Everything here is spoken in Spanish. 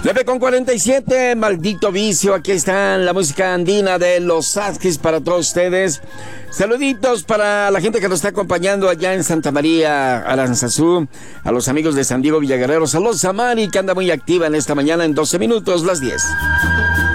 9:47, maldito vicio. Aquí está la música andina de los Asquis para todos ustedes. Saluditos para la gente que nos está acompañando allá en Santa María, Aranzazú, a los amigos de San Diego Villaguerrero. Saludos a Mari, que anda muy activa en esta mañana en 12 minutos, las 10.